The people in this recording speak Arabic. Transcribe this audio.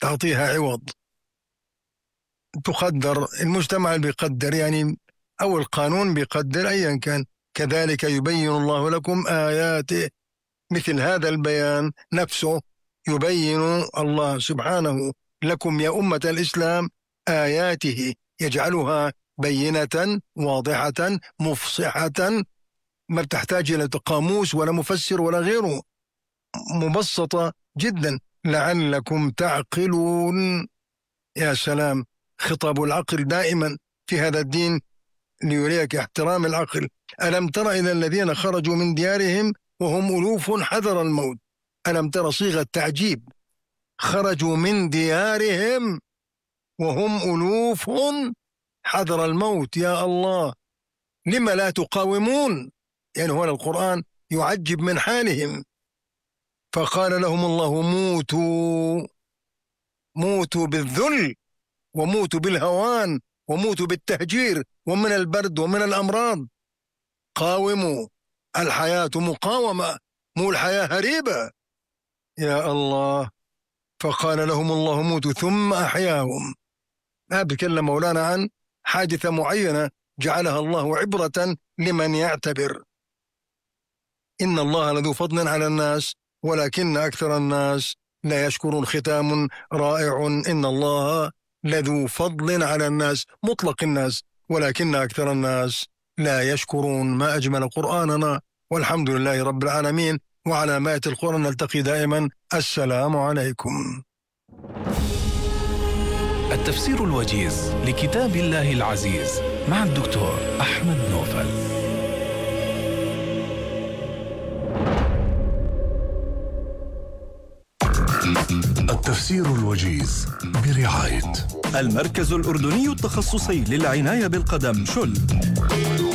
تعطيها عوض، تقدر. المجتمع اللي بيقدر يعني، أو القانون بيقدر أيا كان. كذلك يبين الله لكم آياته، مثل هذا البيان نفسه يبين الله سبحانه لكم يا أمة الإسلام آياته، يجعلها بينة واضحة مفصحة، ما بتحتاج إلى قاموس ولا مفسر ولا غيره، مبسطة جدا لعلكم تعقلون. يا سلام، خطاب العقل دائما في هذا الدين ليريك احترام العقل. ألم تر إلى الذين خرجوا من ديارهم وهم ألوف حذر الموت؟ ألم تر صيغة تعجيب، خرجوا من ديارهم وهم ألوف حذر الموت. يا الله، لما لا تقاومون؟ يعني هنا القرآن يعجب من حالهم. فقال لهم الله موتوا بالذل، وموتوا بالهوان، وموتوا بالتهجير، ومن البرد ومن الأمراض. قاوموا، الحياة مقاومة، مو الحياة هريبة. يا الله. فقال لهم الله موتوا ثم أحياهم. ما بيتكلم مولانا عن حادثة معينة جعلها الله عبرة لمن يعتبر. إن الله لذو فضل على الناس ولكن أكثر الناس لا يشكرون. ختام رائع. إن الله لذو فضل على الناس، مطلق الناس، ولكن أكثر الناس لا يشكرون. ما أجمل قرآننا، والحمد لله رب العالمين. وعلى مائة القرآن نلتقي دائما. السلام عليكم. التفسير الوجيز لكتاب الله العزيز مع الدكتور أحمد نوفل. التفسير الوجيز برعاية المركز الأردني التخصصي للعناية بالقدم شل.